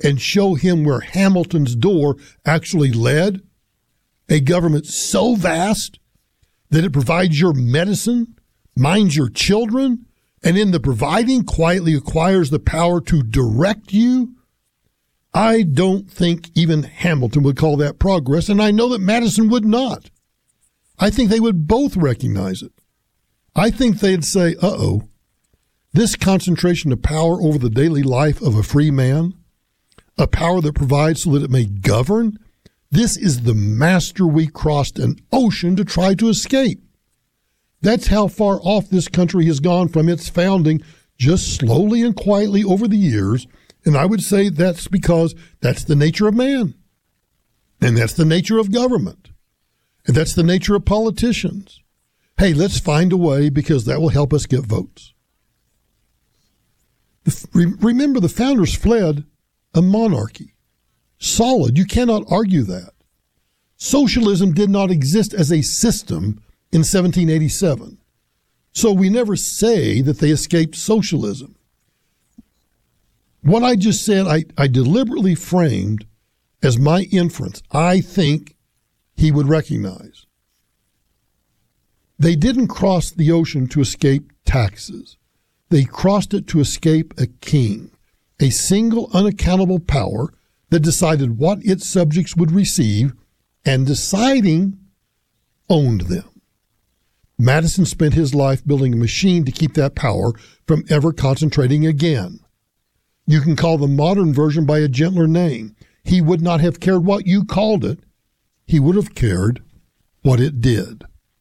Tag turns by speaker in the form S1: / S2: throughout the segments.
S1: and show him where Hamilton's door actually led? A government so vast that it provides your medicine, minds your children, and in the providing quietly acquires the power to direct you? I don't think even Hamilton would call that progress, and I know that Madison would not. I think they would both recognize it. I think they'd say, this concentration of power over the daily life of a free man, a power that provides so that it may govern, this is the master we crossed an ocean to try to escape. That's how far off this country has gone from its founding, just slowly and quietly over the years. And I would say that's because that's the nature of man. And that's the nature of government. And that's the nature of politicians. Hey, let's find a way because that will help us get votes. Remember, the founders fled a monarchy. Solid. You cannot argue that. Socialism did not exist as a system in 1787. So we never say that they escaped socialism. What I just said, I deliberately framed as my inference. I think he would recognize. They didn't cross the ocean to escape taxes. They crossed it to escape a king, a single unaccountable power that decided what its subjects would receive and deciding owned them. Madison spent his life building a machine to keep that power from ever concentrating again. You can call the modern version by a gentler name. He would not have cared what you called it. He would have cared what it did.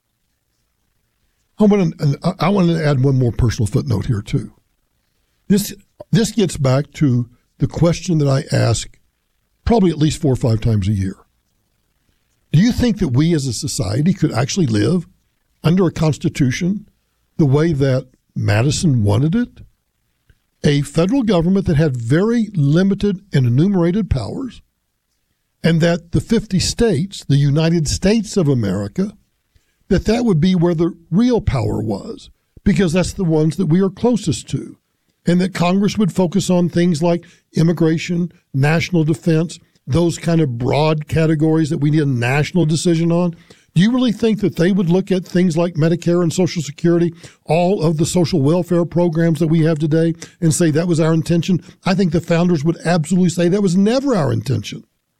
S1: I want to add one more personal footnote here, too. This gets back to the question that I ask probably at least 4 or 5 times a year. Do you think that we as a society could actually live under a constitution the way that Madison wanted it? A federal government that had very limited and enumerated powers, and that the 50 states, the United States of America, that would be where the real power was, because that's the ones that we are closest to, and that Congress would focus on things like immigration, national defense, those kind of broad categories that we need a national decision on. Do you really think that they would look at things like Medicare and Social Security, all of the social welfare programs that we have today, and say that was our intention? I think the founders would absolutely say that was never our intention.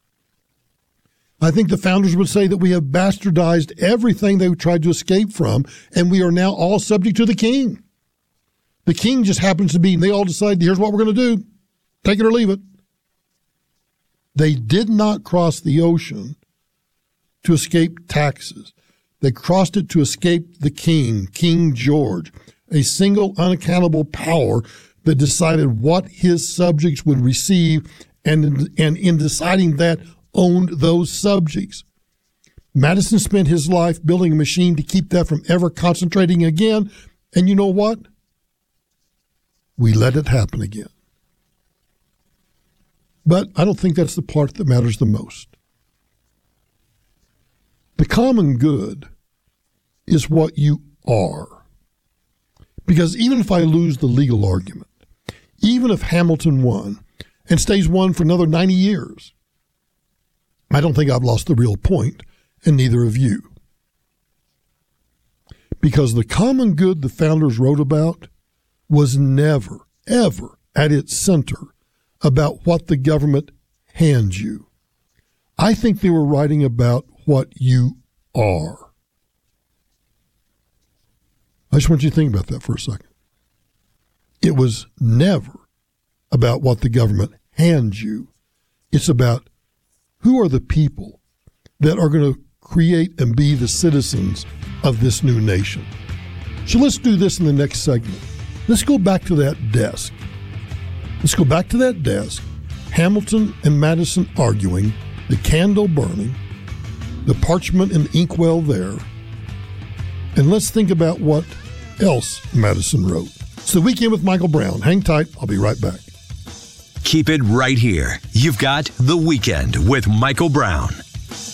S1: I think the founders would say that we have bastardized everything they tried to escape from, and we are now all subject to the king. The king just happens to be, and they all decide, here's what we're going to do. Take it or leave it. They did not cross the ocean to escape taxes. They crossed it to escape the king, King George, a single unaccountable power that decided what his subjects would receive, and in deciding that, owned those subjects. Madison spent his life building a machine to keep that from ever concentrating again. And you know what? We let it happen again. But I don't think that's the part that matters the most. The common good is what you are. Because even if I lose the legal argument, even if Hamilton won and stays won for another 90 years, I don't think I've lost the real point, and neither have you. Because the common good the founders wrote about was never, ever at its center about what the government hands you. I think they were writing about what you are. I just want you to think about that for a second. It was never about what the government hands you. It's about who are the people that are going to create and be the citizens of this new nation. So let's do this in the next segment. Let's go back to that desk. Hamilton and Madison arguing, the candle burning, the parchment and the inkwell there. And let's think about what else Madison wrote. It's The Weekend with Michael Brown. Hang tight. I'll be right back.
S2: Keep it right here. You've got The Weekend with Michael Brown